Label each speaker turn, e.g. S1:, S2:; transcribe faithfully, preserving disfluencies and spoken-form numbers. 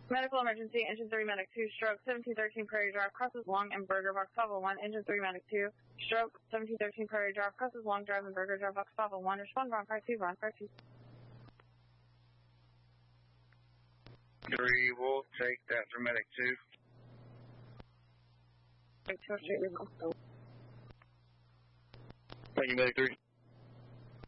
S1: Medical emergency, engine three, medic two, stroke, seventeen thirteen Prairie Drive, crosses Long and Burger, box five oh one, engine three, medic two, stroke, seventeen thirteen Prairie Drive, crosses Long Drive and Burger Drive, box five oh one, respond, Ron five two, Ron five two.
S2: Three, we'll take that for medic two.
S1: Medic two, straight result.
S2: Thank you, medic three.